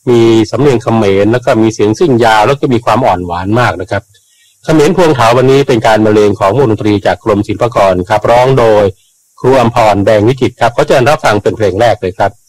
มีสำเนียงเขมรแล้วก็มีเสียงซิ่งยาวแล้วก็มีความอ่อนหวานมากนะครับเขมรพวงเถาวันนี้เป็นการบรรเลงของวงดนตรีจากกรมศิลปากรครับร้องโดยครูอำพรแดงวิจิตรครับก็จะรับฟังเป็นเพลงแรกเลยครับ